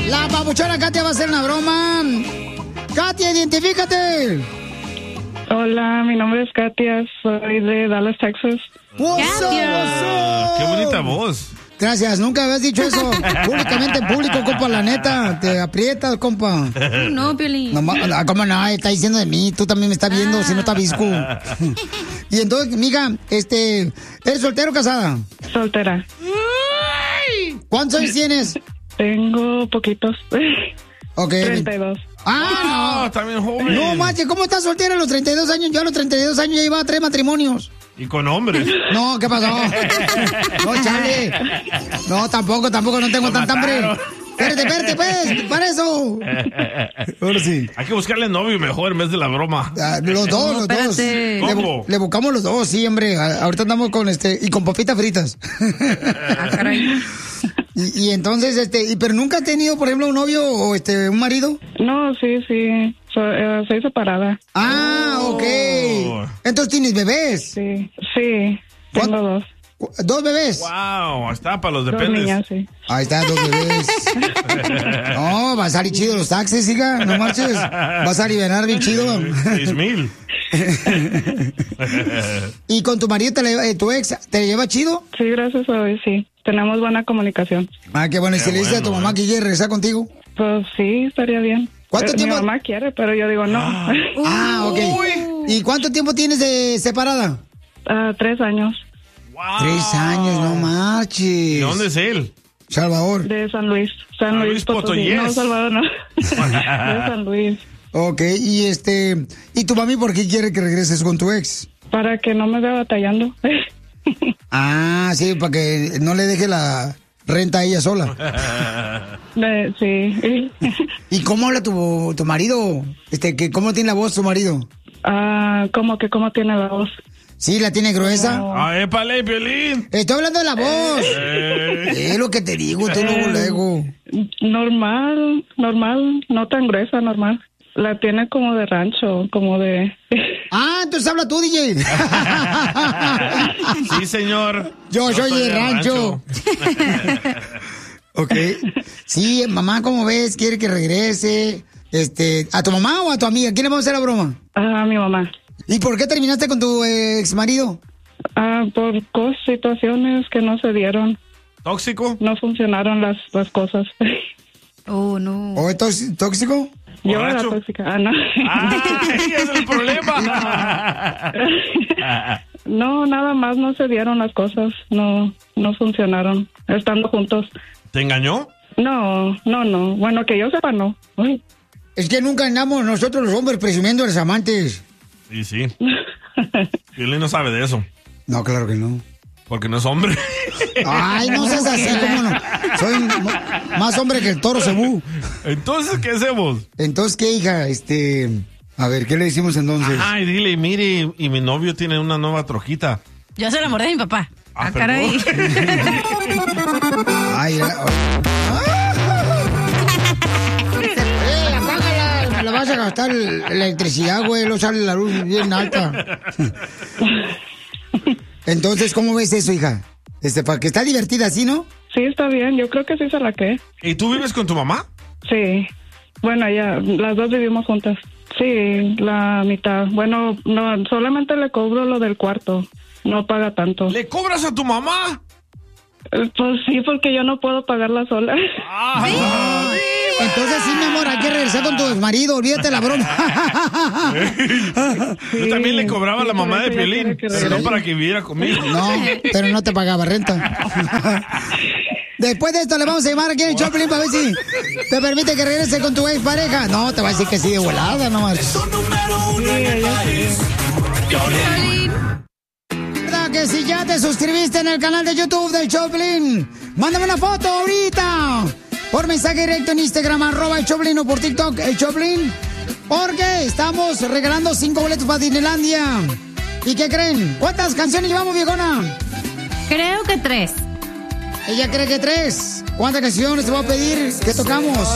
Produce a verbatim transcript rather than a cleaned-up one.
La papuchona Katia va a hacer una broma. Katia, identifícate. Hola, mi nombre es Katia, soy de Dallas, Texas. Katia. Qué bonita voz. Gracias, nunca habías dicho eso públicamente en público, compa, la neta. Te aprietas, compa. No, Piolín. No, ¿cómo no? Está diciendo de mí. Tú también me estás viendo, ah. si no está visco. Y entonces, mija, este, ¿eres soltera o casada? Soltera. ¿Cuántos años tienes? Tengo poquitos. Ok. treinta y dos. Ah, no. También joven. No, macho, ¿cómo estás soltera a los treinta y dos años? Yo a los treinta y dos años ya iba a tres matrimonios. Y con hombres. No, ¿qué pasó? No, chale. No, tampoco, tampoco, no tengo Lo tanta hambre. mataron. Espérate, espérate, pues, para eso. Ahora sí. Hay que buscarle novio mejor en vez de la broma. Ah, los dos, No, los dos. espérate. Le, ¿Cómo? bu- le buscamos los dos, sí, hombre. A- Ahorita andamos con este, y con papitas fritas. Ah, caray. Y, y entonces, este, y pero nunca has tenido, por ejemplo, un novio o este, un marido. No, sí, sí. So- eh, soy separada. Ah, ok. Entonces tienes bebés. Sí, sí. Tengo ¿Cuán- dos. cu- ¿Dos bebés? Wow, está para los Dos dependes. niñas, sí. Ahí está, dos bebés. No, va a salir chido los taxis, hija. No marches. Vas a aliviar bien chido. Seis mil. ¿Y con tu marido, te le- eh, tu ex, te lleva chido? Sí, gracias a Dios, sí. Tenemos buena comunicación. Ah, qué bueno. ¿Y Qué si le dices a tu bueno, mamá eh. que quiere regresar contigo? Pues sí, estaría bien. ¿Cuánto Eh, tiempo? Mi mamá quiere, pero yo digo no. Ah, ok. ¿Y cuánto tiempo tienes de separada? Ah, tres años. Wow. Tres años, no marches. ¿De dónde es él? Salvador. De San Luis. San San Luis, Luis Potosí. Potosí. No, Salvador, no. De San Luis. Ok, y este... ¿Y tu mami por qué quiere que regreses con tu ex? Para que no me vea batallando. Ah, sí, para que no le deje la renta a ella sola. De- sí. ¿Y cómo habla tu, tu marido? Este, que ¿cómo tiene la voz tu marido? Ah, ¿cómo que cómo tiene la voz? ¿Sí, la tiene gruesa? No. Ah, épale, Piolín. Estoy hablando de la voz. Eh. Es lo que te digo, tú luego, luego. Normal, normal, no tan gruesa, normal. La tiene como de rancho, como de... Ah, entonces habla tú, D J. Sí, señor. Yo soy soy de rancho. Ok. Sí, mamá, ¿cómo ves? ¿Quiere que regrese? Este, ¿a tu mamá o a tu amiga? ¿Quién le vamos a hacer la broma? Ah, mi mamá. ¿Y por qué terminaste con tu ex marido? Ah, por cos situaciones que no se dieron. ¿Tóxico? No funcionaron las, las cosas. Oh, no. ¿O es tóx- tóxico? Yo era ¿Borracho? tóxica. Ah, no. Ah, ese es el problema. No, nada más no se dieron las cosas. No, no funcionaron. Estando juntos. ¿Te engañó? No, no, no. Bueno, que yo sepa, no. Uy. Es que nunca andamos nosotros los hombres presumiendo a los amantes. Sí, sí. Piolín no sabe de eso. No, claro que no. Porque no es hombre. Ay, no seas así, cómo no. Soy m- más hombre que el toro cebú. Entonces, ¿qué hacemos? Entonces, ¿qué, hija? Este... A ver, ¿qué le decimos entonces? Ay, dile, mire, y mi novio tiene una nueva trojita. Yo se enamoré de mi papá. Ah, Ah, caray. Ay, ya- ¡Eh, apágala! Me la vas a gastar la electricidad, güey. Luego sale la luz bien alta. Entonces, ¿cómo ves eso, hija? Este, para que está divertida así, ¿no? Sí, está bien. Yo creo que sí se la cree. ¿Y tú vives con tu mamá? Sí. Bueno, ya, las dos vivimos juntas. Sí, la mitad. Bueno, no, solamente le cobro lo del cuarto. No paga tanto. ¿Le cobras a tu mamá? Eh, Pues sí, porque yo no puedo pagarla sola. Ah, Entonces, sí, mi amor, hay que regresar con tu exmarido. Olvídate la broma. Yo también le cobraba a la Sí, mamá por de eso ya Piolín, quiere que pero no regrese. para que viviera conmigo. No, pero no te pagaba renta. Después de esto le vamos a llamar aquí en el Choplin para ver si te permite que regrese con tu ex pareja. No, te va a decir que sí de volada nomás. ¿Verdad que si ya te suscribiste en el canal de YouTube del Choplin? Mándame una foto ahorita. Por mensaje directo en Instagram, arroba el Choplin, o por TikTok, el Choplin. Porque estamos regalando cinco boletos para Disneylandia. ¿Y qué creen? ¿Cuántas canciones llevamos, viejona? Creo que tres. Ella cree que tres. ¿Cuántas canciones te va a pedir que tocamos?